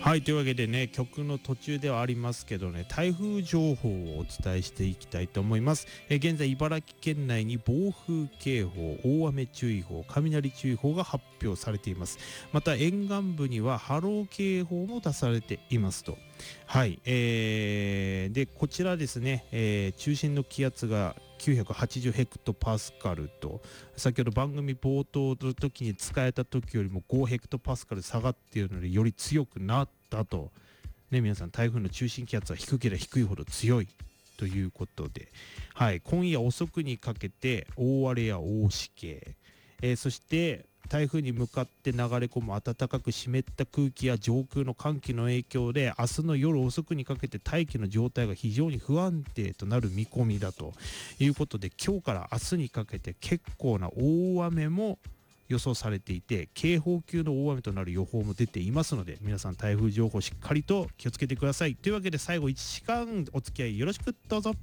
はい、というわけでね、曲の途中ではありますけどね、台風情報をお伝えしていきたいと思います。現在茨城県内に暴風警報、大雨注意報、雷注意報が発表されています。また沿岸部には波浪警報も出されていますと。はい、でこちらですね、中心の気圧が980ヘクトパスカルと、先ほど番組冒頭の時に使えた時よりも5ヘクトパスカル下がっているので、より強くなったと。ね、皆さん、台風の中心気圧は低ければ低いほど強いということで、はい、今夜遅くにかけて大荒れや大しけ、そして台風に向かって流れ込む暖かく湿った空気や上空の寒気の影響で、明日の夜遅くにかけて大気の状態が非常に不安定となる見込みだということで、今日から明日にかけて結構な大雨も予想されていて、警報級の大雨となる予報も出ていますので、皆さん台風情報しっかりと気をつけてください。というわけで最後1時間お付き合いよろしくどうぞ。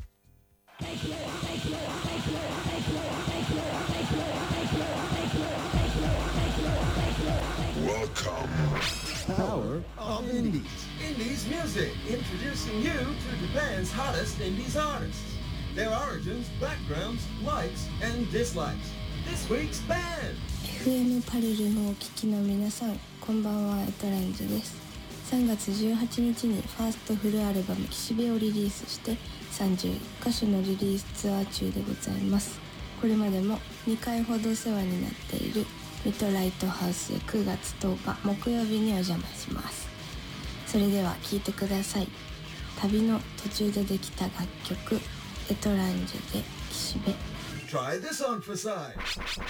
Power of Indies. Indies music, introducing you to Japan's hottest Indies artists. Their origins, backgrounds, likes, and dislikes. This week's band. FM パルルのお聞きの皆さん、こんばんは、エトランジです。3月18日にファーストフルアルバム岸辺をリリースして31カ所のリリースツアー中でございます。これまでも2回ほどお世話になっているミッドライトハウスへ9月10日木曜日にお邪魔します。それでは聴いてください。旅の途中でできた楽曲、エトランジュで岸辺。 Try this on for size.